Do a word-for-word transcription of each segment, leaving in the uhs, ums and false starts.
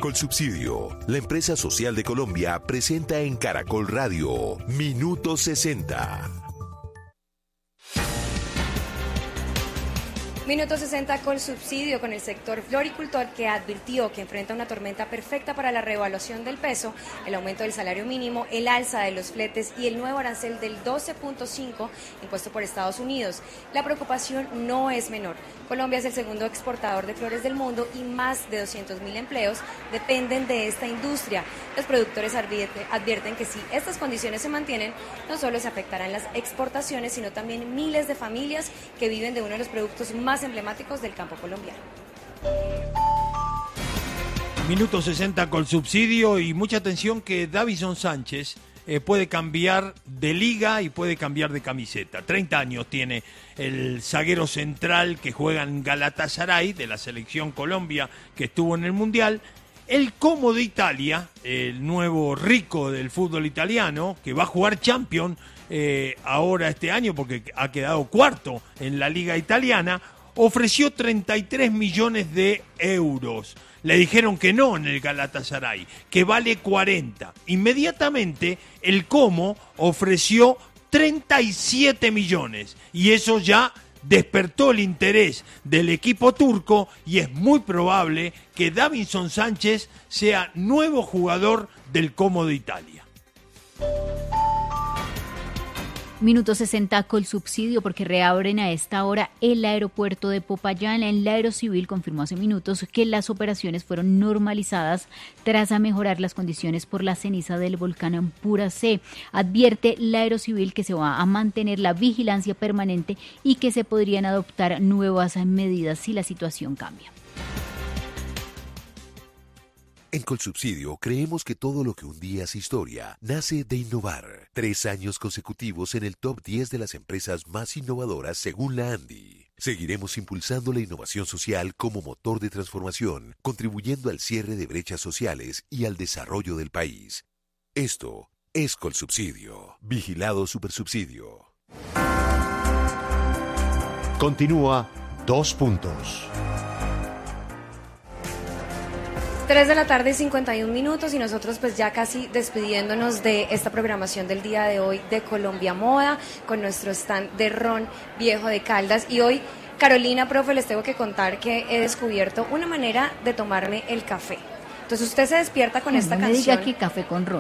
Colsubsidio, la empresa social de Colombia, presenta en Caracol Radio Minuto sesenta. Minuto sesenta Colsubsidio con el sector floricultor, que advirtió que enfrenta una tormenta perfecta para la revaluación del peso, el aumento del salario mínimo, el alza de los fletes y el nuevo arancel del doce punto cinco impuesto por Estados Unidos. La preocupación no es menor. Colombia es el segundo exportador de flores del mundo y más de doscientos mil empleos dependen de esta industria. Los productores advierten que si estas condiciones se mantienen, no solo se afectarán las exportaciones, sino también miles de familias que viven de uno de los productos más emblemáticos del campo colombiano. Minuto sesenta Colsubsidio, y mucha atención que Davinson Sánchez eh, puede cambiar de liga y puede cambiar de camiseta. treinta años tiene el zaguero central que juega en Galatasaray de la selección Colombia, que estuvo en el Mundial. El Como de Italia, el nuevo rico del fútbol italiano, que va a jugar Champions eh, ahora este año porque ha quedado cuarto en la liga italiana, ofreció treinta y tres millones de euros. Le dijeron que no en el Galatasaray, que vale cuarenta. Inmediatamente el Como ofreció treinta y siete millones y eso ya despertó el interés del equipo turco, y es muy probable que Davinson Sánchez sea nuevo jugador del Como de Italia. Minuto sesenta Colsubsidio, porque reabren a esta hora el aeropuerto de Popayán. El Aerocivil confirmó hace minutos que las operaciones fueron normalizadas tras a mejorar las condiciones por la ceniza del volcán Ampura C. Advierte la Aerocivil que se va a mantener la vigilancia permanente y que se podrían adoptar nuevas medidas si la situación cambia. En Colsubsidio creemos que todo lo que un día es historia nace de innovar. Tres años consecutivos en el top diez de las empresas más innovadoras según la ANDI. Seguiremos impulsando la innovación social como motor de transformación, contribuyendo al cierre de brechas sociales y al desarrollo del país. Esto es Colsubsidio. Vigilado Supersubsidio. Continúa Dos Puntos. tres de la tarde, cincuenta y un minutos, y nosotros pues ya casi despidiéndonos de esta programación del día de hoy de Colombia Moda, con nuestro stand de ron viejo de Caldas. Y hoy, Carolina, profe, les tengo que contar que he descubierto una manera de tomarme el café. Entonces usted se despierta con no, esta no me canción. diga que café con ron.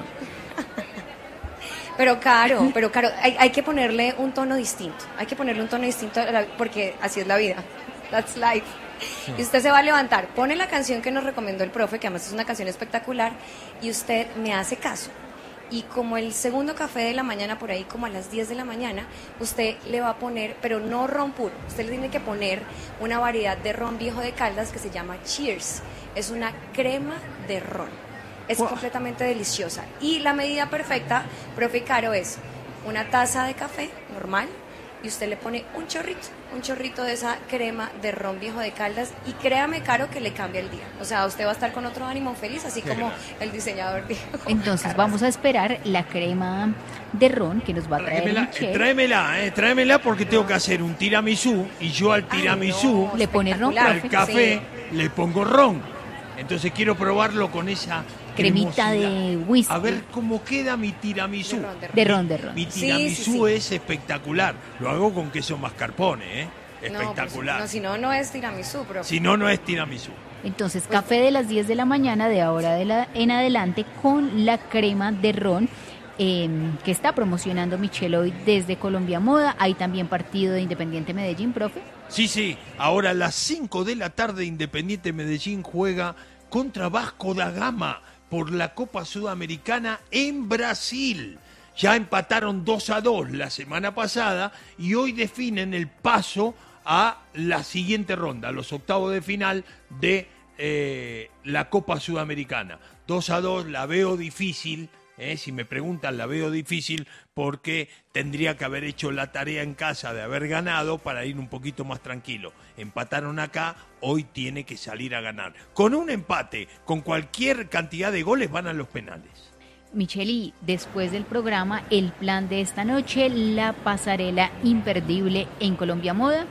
Pero caro, pero caro, hay, hay que ponerle un tono distinto, hay que ponerle un tono distinto porque así es la vida, that's life. Sí. Y usted se va a levantar, pone la canción que nos recomendó el profe, que además es una canción espectacular, y usted me hace caso. Y como el segundo café de la mañana, por ahí como a las diez de la mañana, usted le va a poner, pero no ron puro, usted le tiene que poner una variedad de ron viejo de Caldas que se llama Cheers. Es una crema de ron. Es wow. completamente deliciosa. Y la medida perfecta, profe Caro, es una taza de café normal, y usted le pone un chorrito, un chorrito de esa crema de ron viejo de Caldas, y créame, Caro, que le cambia el día. O sea, usted va a estar con otro ánimo feliz, así como el diseñador dijo. Entonces vamos a esperar la crema de ron que nos va a traer tráemela, Michelle. Tráemela, eh, tráemela porque tengo que hacer un tiramisú, y yo al tiramisú, no, le pone ron, al profe. café, sí. le pongo ron. Entonces quiero probarlo con esa cremita de whisky. A ver cómo queda mi tiramisú. De ron, de ron. De ron, de ron. Mi Sí, tiramisú sí, sí. es espectacular. Lo hago con queso mascarpone, ¿eh? Espectacular. No, pues, no, si no, no es tiramisú, profe. Si no, no es tiramisú. Entonces, café de las diez de la mañana de ahora de la, en adelante con la crema de ron eh, que está promocionando Michelle hoy desde Colombia Moda. Hay también partido de Independiente Medellín, profe. Sí, sí. Ahora a las cinco de la tarde Independiente Medellín juega contra Vasco da Gama por la Copa Sudamericana en Brasil. Ya empataron dos a dos la semana pasada y hoy definen el paso a la siguiente ronda, los octavos de final de eh, la Copa Sudamericana. dos a dos, la veo difícil, eh, si me preguntan la veo difícil porque tendría que haber hecho la tarea en casa de haber ganado para ir un poquito más tranquilo. Empataron acá, hoy tiene que salir a ganar. Con un empate, con cualquier cantidad de goles van a los penales. Micheli, después del programa, el plan de esta noche, la pasarela imperdible en Colombia Moda.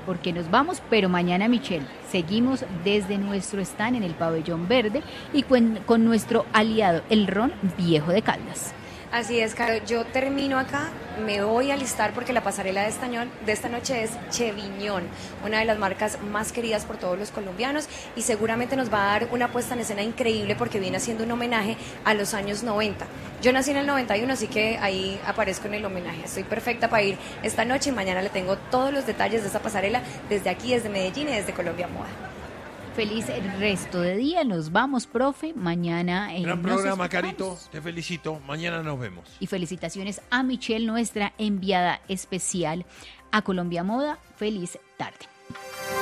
porque nos vamos, pero mañana, Michelle, seguimos desde nuestro stand en el Pabellón Verde y con, con nuestro aliado, el Ron Viejo de Caldas. Así es, Caro. Yo termino acá, me voy a alistar porque la pasarela de esta, de esta noche es Cheviñón, una de las marcas más queridas por todos los colombianos, y seguramente nos va a dar una puesta en escena increíble porque viene haciendo un homenaje a los años noventa. Yo nací en el noventa y uno, así que ahí aparezco en el homenaje. Estoy perfecta para ir esta noche y mañana le tengo todos los detalles de esa pasarela desde aquí, desde Medellín y desde Colombia Moda. Feliz resto de día, nos vamos, profe, mañana eh, Gran nos programa, escuchamos. Carito, te felicito, mañana nos vemos. Y felicitaciones a Michelle, nuestra enviada especial a Colombia Moda. Feliz tarde.